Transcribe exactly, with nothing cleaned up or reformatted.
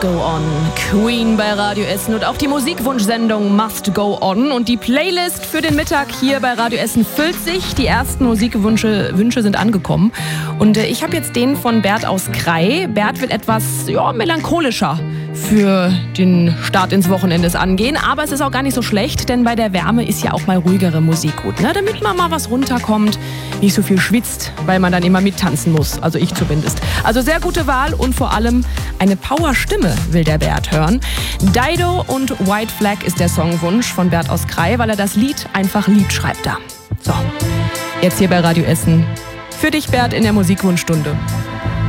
Must Go On. Queen bei Radio Essen und auch die Musikwunschsendung Must Go On. Und die Playlist für den Mittag hier bei Radio Essen füllt sich. Die ersten Musikwünsche Wünsche sind angekommen. Und äh, ich habe jetzt den von Bert aus Krai. Bert will etwas ja, melancholischer für den Start ins Wochenende angehen. Aber es ist auch gar nicht so schlecht, denn bei der Wärme ist ja auch mal ruhigere Musik gut. Ne? Damit man mal was runterkommt, nicht so viel schwitzt, weil man dann immer mittanzen muss. Also ich zumindest. Also sehr gute Wahl und vor allem eine Power-Stimme will der Bert hören. Dido und White Flag ist der Songwunsch von Bert aus Krai, weil er das Lied einfach liebt, schreibt er. So, jetzt hier bei Radio Essen. Für dich, Bert, in der Musikwunschstunde.